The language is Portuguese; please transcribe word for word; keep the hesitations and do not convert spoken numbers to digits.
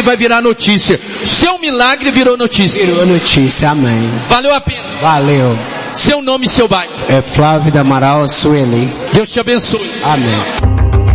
vai virar notícia. Seu milagre virou notícia. Virou notícia, amém. Valeu a pena. Valeu. Seu nome e seu bairro. É Flávio do Amaral Sueli. Deus te abençoe. Amém.